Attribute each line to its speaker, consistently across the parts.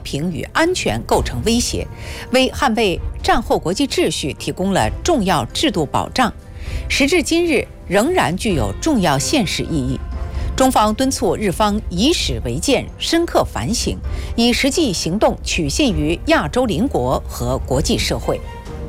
Speaker 1: 平与安全构成威胁，为捍卫战后国际秩序提供了重要制度保障，时至今日仍然具有重要现实意义。中方敦促日方以史为鉴，深刻反省，以实际行动取信于亚洲邻国和国际社会。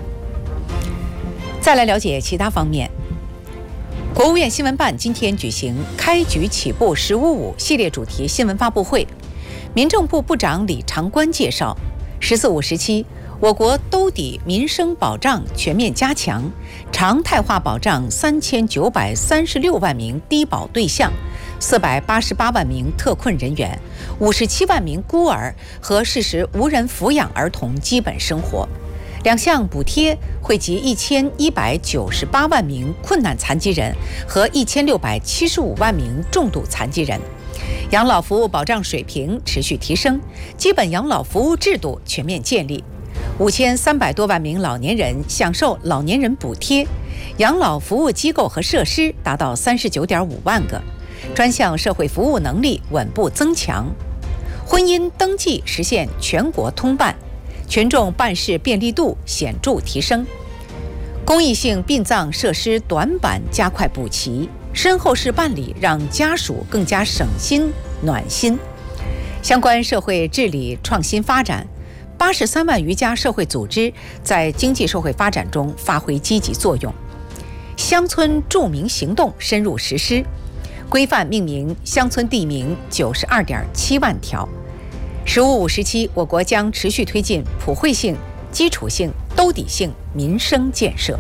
Speaker 1: 再来了解其他方面。国务院新闻办今天举行开局起步“15.5”系列主题新闻发布会，民政部部长李长官介绍，“14.5”时期，我国兜底民生保障全面加强，常态化保障3936万名低保对象，488万名特困人员，57万名孤儿和适时无人抚养儿童基本生活。2项补贴惠及1198万名困难残疾人和1675万名重度残疾人。养老服务保障水平持续提升，基本养老服务制度全面建立。5300多万名老年人享受老年人补贴，养老服务机构和设施达到39.5万个，专项社会服务能力稳步增强。婚姻登记实现全国通办，群众办事便利度显著提升。公益性殡葬设施短板加快补齐，身后事办理让家属更加省心暖心。相关社会治理创新发展，83万余家社会组织在经济社会发展中发挥积极作用。乡村著名行动深入实施，规范命名乡村地名92.7万条。“15.5”时期，我国将持续推进普惠性、基础性、兜底性民生建设。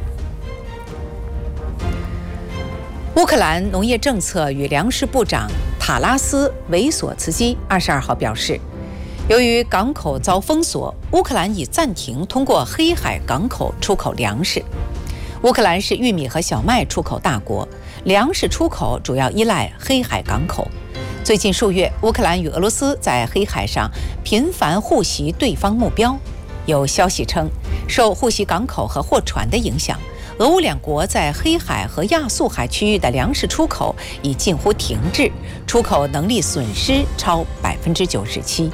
Speaker 1: 乌克兰农业政策与粮食部长塔拉斯·维索茨基22号表示，由于港口遭封锁，乌克兰已暂停通过黑海港口出口粮食。乌克兰是玉米和小麦出口大国，粮食出口主要依赖黑海港口。最近数月，乌克兰与俄罗斯在黑海上频繁互袭对方目标。有消息称，受互袭港口和货船的影响，俄乌两国在黑海和亚速海区域的粮食出口已近乎停滞，出口能力损失超97%。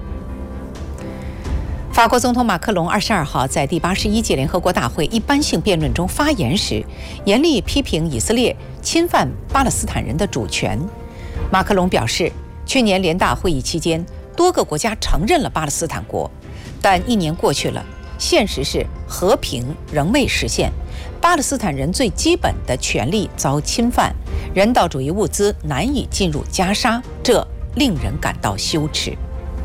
Speaker 1: 法国总统马克龙22号在第81届联合国大会一般性辩论中发言时，严厉批评以色列侵犯巴勒斯坦人的主权。马克龙表示，去年联大会议期间，多个国家承认了巴勒斯坦国，但1年过去了，现实是和平仍未实现，巴勒斯坦人最基本的权利遭侵犯，人道主义物资难以进入加沙，这令人感到羞耻。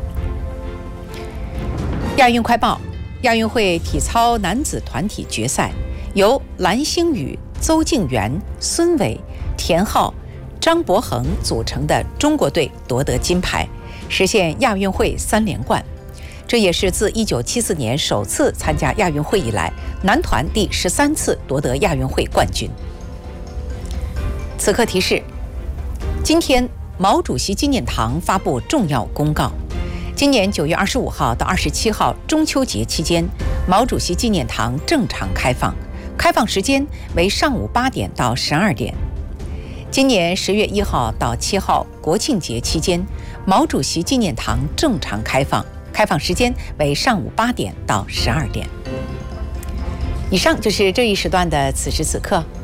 Speaker 1: 亚运快报：亚运会体操男子团体决赛，由蓝星宇、邹敬园、孙伟、田浩、张博恒组成的中国队夺得金牌，实现亚运会3连冠。这也是自1974年首次参加亚运会以来，男团第13次夺得亚运会冠军。此刻提示：今天毛主席纪念堂发布重要公告。今年9月25号到27号中秋节期间，毛主席纪念堂正常开放，开放时间为上午8点到12点。今年10月1号到7号国庆节期间，毛主席纪念堂正常开放，开放时间为上午8点到12点。以上就是这一时段的此时此刻，